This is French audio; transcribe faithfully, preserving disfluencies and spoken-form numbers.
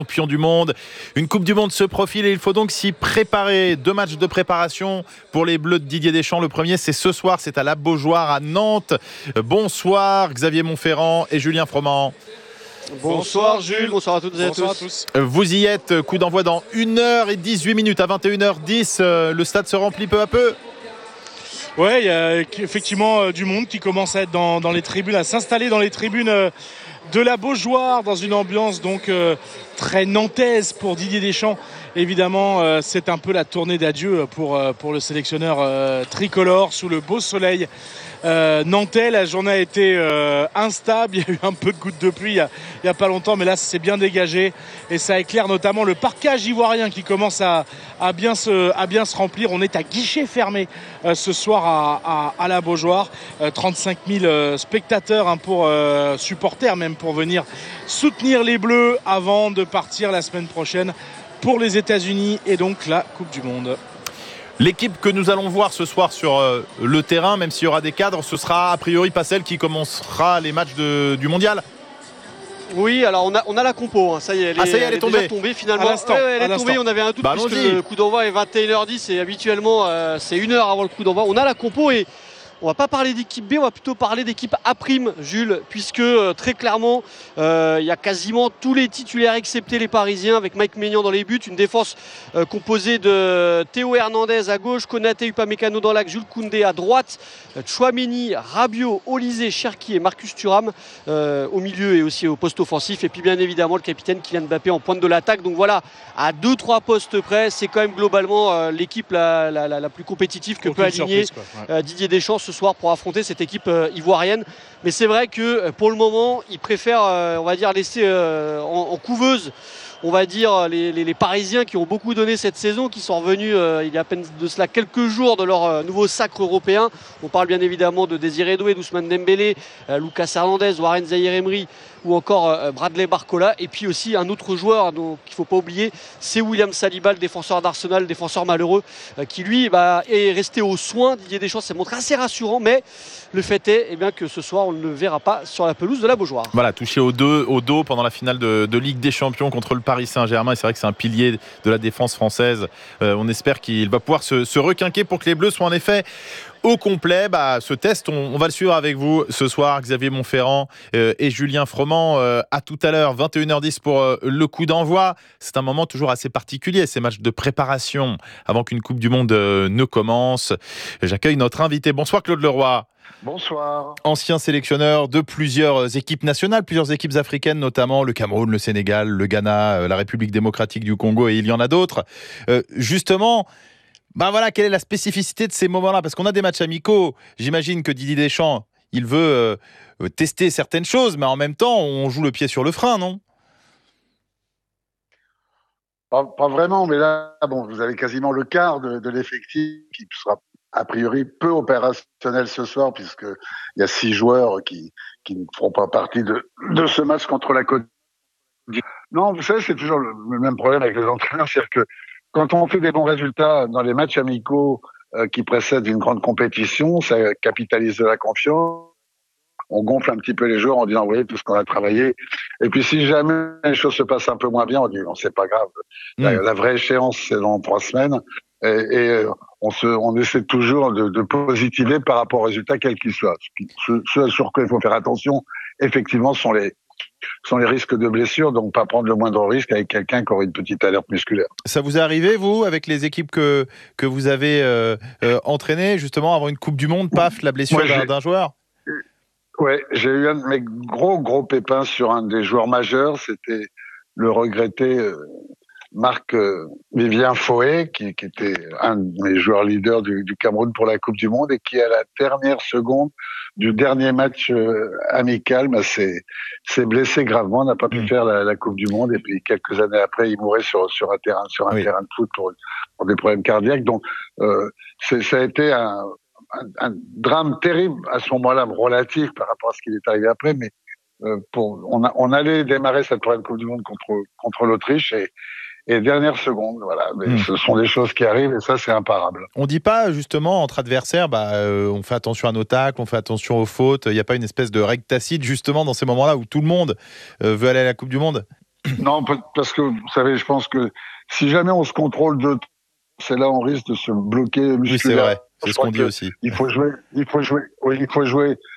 Champion du monde, une Coupe du Monde se profile et il faut donc s'y préparer. Deux matchs de préparation pour les Bleus de Didier Deschamps. Le premier, c'est ce soir, c'est à la Beaujoire à Nantes. Bonsoir Xavier Monferrand et Julien Froment. Bonsoir Jules, bonsoir à toutes et à tous. à tous. Vous y êtes, coup d'envoi dans une heure dix-huit minutes à vingt et une heures dix. Le stade se remplit peu à peu. Ouais, il y a effectivement du monde qui commence à être dans, dans les tribunes, à s'installer dans les tribunes de la Beaujoire, dans une ambiance donc euh, très nantaise pour Didier Deschamps. Évidemment, euh, c'est un peu la tournée d'adieu pour, euh, pour le sélectionneur euh, tricolore sous le beau soleil euh, nantais. La journée a été euh, instable, il y a eu un peu de gouttes de pluie il n'y a, a pas longtemps, mais là c'est bien dégagé et ça éclaire notamment le parquage ivoirien qui commence à, à, bien, se, à bien se remplir. On est à guichet fermé euh, ce soir à, à, à la Beaujoire. Euh, trente-cinq mille euh, spectateurs hein, pour euh, supporters même pour venir soutenir les Bleus avant de partir la semaine prochaine pour les États-Unis et donc la Coupe du Monde. L'équipe que nous allons voir ce soir sur euh, le terrain, même s'il y aura des cadres, ce sera a priori pas celle qui commencera les matchs de, du mondial. Oui, alors on a, on a la compo, hein. ça y est, elle est, ah, ça y est, elle est, elle est tombée. déjà tombée finalement. Ouais, ouais, elle est tombée, on avait un doute bah, puisque le coup d'envoi est vingt et une heures dix et habituellement euh, c'est une heure avant le coup d'envoi. On a la compo et on va pas parler d'équipe B, on va plutôt parler d'équipe A', Jules, puisque euh, très clairement, il euh, y a quasiment tous les titulaires excepté les Parisiens, avec Mike Maignan dans les buts, une défense euh, composée de Théo Hernandez à gauche, Konaté, Upamecano dans l'axe, Jules Koundé à droite, euh, Tchouaméni, Rabiot, Olysée, Cherki et Marcus Thuram euh, au milieu et aussi au poste offensif, et puis bien évidemment le capitaine Kylian Mbappé en pointe de l'attaque. Donc voilà, à deux trois postes près, c'est quand même globalement euh, l'équipe la, la, la, la plus compétitive que Aucune peut aligner surprise, quoi. Ouais. euh, Didier Deschamps ce soir pour affronter cette équipe euh, ivoirienne. Mais c'est vrai que pour le moment, il préfère, euh, on va dire, laisser euh, en, en couveuse, on va dire, les, les, les Parisiens qui ont beaucoup donné cette saison, qui sont revenus euh, il y a à peine de cela quelques jours de leur euh, nouveau sacre européen. On parle bien évidemment de Désiré Doué, d'Ousmane Dembélé, euh, Lucas Hernandez, Warren Zaïre-Emery ou encore euh, Bradley Barcola. Et puis aussi un autre joueur donc, qu'il ne faut pas oublier, c'est William Saliba, le défenseur d'Arsenal, le défenseur malheureux, euh, qui lui bah, est resté aux soins. Didier Deschamps s'est montré assez rassurant, mais le fait est eh bien, que ce soir, on ne le verra pas sur la pelouse de la Beaujoire. Voilà, touché au dos, au dos pendant la finale de, de Ligue des Champions contre le Paris Saint-Germain. Et c'est vrai que c'est un pilier de la défense française. Euh, on espère qu'il va pouvoir se, se requinquer pour que les Bleus soient en effet au complet. Bah, ce test, on, on va le suivre avec vous ce soir, Xavier Monferrand euh, et Julien Froment. Euh, à tout à l'heure, vingt et une heures dix pour euh, le coup d'envoi. C'est un moment toujours assez particulier, ces matchs de préparation avant qu'une Coupe du Monde euh, ne commence. J'accueille notre invité. Bonsoir Claude Leroy. Bonsoir. Ancien sélectionneur de plusieurs équipes nationales, plusieurs équipes africaines, notamment le Cameroun, le Sénégal, le Ghana, la République démocratique du Congo et il y en a d'autres. Euh, justement, ben voilà, quelle est la spécificité de ces moments-là ? Parce qu'on a des matchs amicaux. J'imagine que Didier Deschamps, il veut euh, tester certaines choses, mais en même temps, on joue le pied sur le frein, non ? Pas, pas vraiment, mais là, bon, vous avez quasiment le quart de, de l'effectif qui sera a priori peu opérationnel ce soir, puisqu'il y a six joueurs qui, qui ne feront pas partie de, de ce match contre la Côte d'Ivoire. Non, vous savez, c'est toujours le, le même problème avec les entraîneurs, c'est-à-dire que quand on fait des bons résultats dans les matchs amicaux euh, qui précèdent une grande compétition, ça capitalise de la confiance. On gonfle un petit peu les joueurs en disant, vous voyez, tout ce qu'on a travaillé. Et puis, si jamais les choses se passent un peu moins bien, on dit, non, c'est pas grave. Mmh. La, la vraie échéance, c'est dans trois semaines. Et, et on, se, on essaie toujours de, de positiver par rapport aux résultats, quels qu'ils soient. Ce, ce sur quoi il faut faire attention, effectivement, sont les, sont les risques de blessure, donc pas prendre le moindre risque avec quelqu'un qui aurait une petite alerte musculaire. Ça vous est arrivé, vous, avec les équipes que, que vous avez euh, euh, entraînées, justement, avant une Coupe du Monde, paf, la blessure d'un, d'un joueur ? Ouais, j'ai eu un de mes gros, gros pépins sur un des joueurs majeurs, c'était le regretté euh, Marc euh, Vivien Foé, qui, qui était un de mes joueurs leaders du, du Cameroun pour la Coupe du Monde et qui, à la dernière seconde du dernier match euh, amical, bah, s'est, s'est blessé gravement, n'a pas pu mmh. faire la, la Coupe du Monde et puis quelques années après, il mourait sur, sur un terrain, sur un oui. terrain de foot pour, pour des problèmes cardiaques. Donc, euh, c'est, ça a été un, un, un drame terrible à ce moment-là, relatif par rapport à ce qui est arrivé après, mais euh, pour, on, a, on allait démarrer cette première Coupe du Monde contre, contre l'Autriche et Et dernière seconde, voilà. Mais mmh. ce sont des choses qui arrivent et ça, c'est imparable. On dit pas, justement, entre adversaires, bah, euh, on fait attention à nos tacles, on fait attention aux fautes. Il n'y a pas une espèce de règle tacite, justement, dans ces moments-là où tout le monde euh, veut aller à la Coupe du Monde ? Non, parce que vous savez, je pense que si jamais on se contrôle de c'est là on risque de se bloquer musculairement. Oui, c'est vrai. C'est ce qu'on dit aussi. Il faut jouer, il faut jouer, oui, il faut jouer